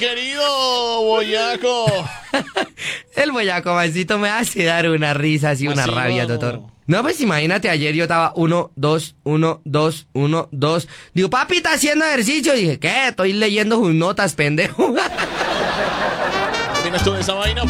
querido boyaco. El boyaco mancito me hace dar una risa así, una Así rabia, no. doctor. No, pues imagínate, ayer yo estaba 1, 2, 1, 2, 1, 2. Digo, papi, ¿está haciendo ejercicio? Dije, ¿qué? Estoy leyendo sus notas, pendejo. ¿Qué opinas tú de esa vaina?